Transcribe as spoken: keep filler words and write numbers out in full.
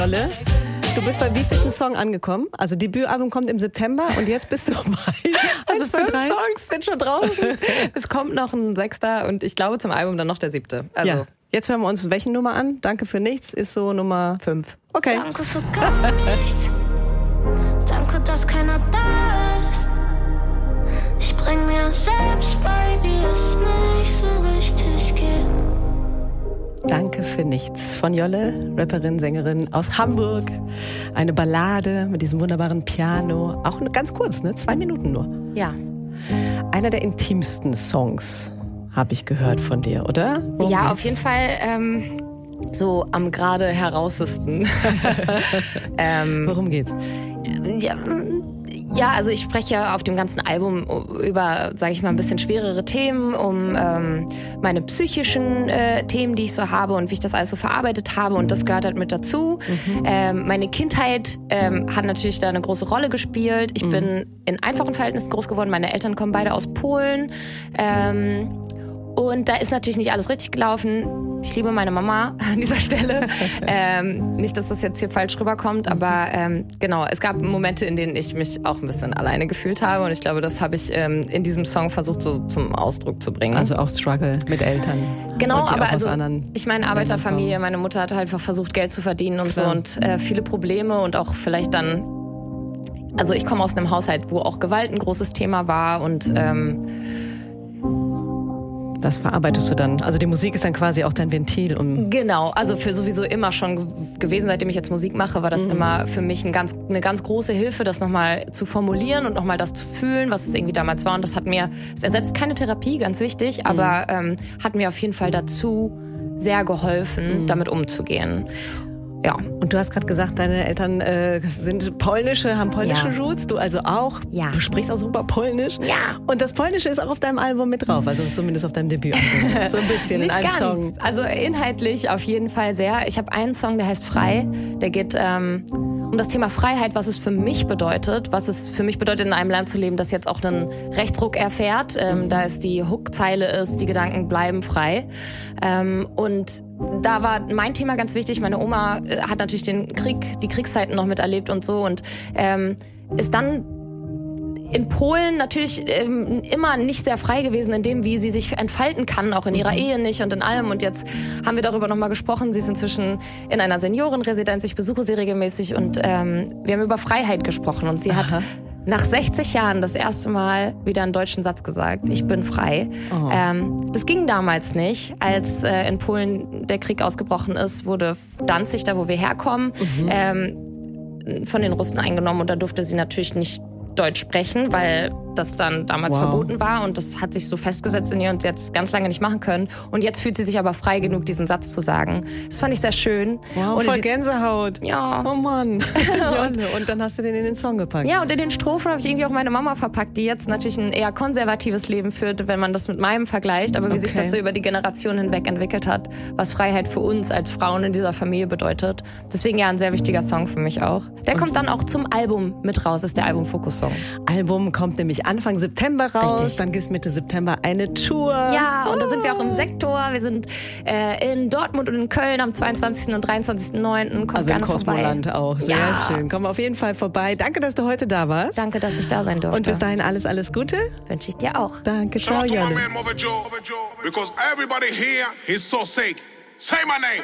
Jolle, du bist bei wievielten Song angekommen? Also Debütalbum kommt im September und jetzt bist du bei... Also fünf drei? Songs sind schon draußen. Es kommt noch ein sechster und ich glaube zum Album dann noch der siebte. Also ja. Jetzt hören wir uns welche Nummer an? Danke für nichts ist so Nummer fünf. Okay. Danke für gar nichts. Danke, dass keiner da ist. Ich bring mir selbst bei, wie es nicht so richtig geht. Danke für nichts von Jolle, Rapperin, Sängerin aus Hamburg. Eine Ballade mit diesem wunderbaren Piano. Auch ganz kurz, ne? Zwei Minuten nur. Ja. Einer der intimsten Songs habe ich gehört von dir, oder? Worum ja, geht's? auf jeden Fall ähm, so am gerade herausesten. ähm, Worum geht's? Ja, ja, also ich spreche auf dem ganzen Album über, sage ich mal, ein bisschen schwerere Themen, um ähm, meine psychischen äh, Themen, die ich so habe und wie ich das alles so verarbeitet habe und das gehört halt mit dazu. Mhm. Ähm, meine Kindheit ähm, hat natürlich da eine große Rolle gespielt. Ich mhm. bin in einfachen Verhältnissen groß geworden. Meine Eltern kommen beide aus Polen. Ähm, Und da ist natürlich nicht alles richtig gelaufen. Ich liebe meine Mama an dieser Stelle. ähm, nicht, dass das jetzt hier falsch rüberkommt, aber ähm, genau, es gab Momente, in denen ich mich auch ein bisschen alleine gefühlt habe. Und ich glaube, das habe ich ähm, in diesem Song versucht so zum Ausdruck zu bringen. Also auch Struggle mit Eltern. Genau, aber also ich meine Arbeiterfamilie, meine Mutter hat halt einfach versucht, Geld zu verdienen und Klar. so und äh, viele Probleme und auch vielleicht dann, also ich komme aus einem Haushalt, wo auch Gewalt ein großes Thema war und ähm, das verarbeitest du dann. Also die Musik ist dann quasi auch dein Ventil. Um genau, also für sowieso immer schon gewesen, seitdem ich jetzt Musik mache, war das mhm. immer für mich ein ganz, eine ganz große Hilfe, das nochmal zu formulieren und nochmal das zu fühlen, was es irgendwie damals war. Und das hat mir, es ersetzt keine Therapie, ganz wichtig, aber mhm. ähm, hat mir auf jeden Fall dazu sehr geholfen, mhm. damit umzugehen. Ja. Und du hast gerade gesagt, deine Eltern äh, sind polnische, haben polnische ja. Roots, du also auch. Ja. Du sprichst auch super Polnisch. Ja. Und das Polnische ist auch auf deinem Album mit drauf, also zumindest auf deinem Debütalbum. So ein bisschen Nicht in einem ganz. Song. Also inhaltlich auf jeden Fall sehr. Ich habe einen Song, der heißt Frei. Der geht ähm, um das Thema Freiheit, was es für mich bedeutet, was es für mich bedeutet, in einem Land zu leben, das jetzt auch einen Rechtsruck erfährt. Ähm, da ist die Hookzeile ist, die Gedanken bleiben frei. Ähm, und da war mein Thema ganz wichtig. Meine Oma äh, hat natürlich den Krieg, die Kriegszeiten noch miterlebt und so und ähm, ist dann in Polen natürlich ähm, immer nicht sehr frei gewesen in dem, wie sie sich entfalten kann, auch in ihrer Ehe nicht und in allem. Und jetzt haben wir darüber nochmal gesprochen. Sie ist inzwischen in einer Seniorenresidenz. Ich besuche sie regelmäßig und ähm, wir haben über Freiheit gesprochen. Und sie Aha. hat nach sechzig Jahren das erste Mal wieder einen deutschen Satz gesagt. Ich bin frei. Oh. Ähm, das ging damals nicht. Als äh, in Polen der Krieg ausgebrochen ist, wurde Danzig, da wo wir herkommen, mhm. ähm, von den Russen eingenommen. Und da durfte sie natürlich nicht Deutsch sprechen, weil das dann damals wow. verboten war und das hat sich so festgesetzt in ihr und sie hat es ganz lange nicht machen können und jetzt fühlt sie sich aber frei genug, diesen Satz zu sagen. Das fand ich sehr schön. Wow, und voll die, Gänsehaut. Ja. Oh Mann. Jolle. Und dann hast du den in den Song gepackt. Ja, und in den Strophen habe ich irgendwie auch meine Mama verpackt, die jetzt natürlich ein eher konservatives Leben führt, wenn man das mit meinem vergleicht, aber wie okay. sich das so über die Generation hinweg entwickelt hat, was Freiheit für uns als Frauen in dieser Familie bedeutet. Deswegen ja ein sehr wichtiger Song für mich auch. Der und kommt dann auch zum Album mit raus, ist der Album-Fokus-Song. Album kommt nämlich Anfang September raus, Richtig. Dann gibt es Mitte September eine Tour. Ja, und da sind wir auch im Sektor. Wir sind äh, in Dortmund und in Köln am zweiundzwanzigsten und dreiundzwanzigsten neunten Kommt also im Kosmoland auch. Sehr ja. schön. Komm auf jeden Fall vorbei. Danke, dass du heute da warst. Danke, dass ich da sein durfte. Und bis dahin alles, alles Gute. Wünsche ich dir auch. Danke, ciao, Jolle. Because everybody here is so sick. Say my name.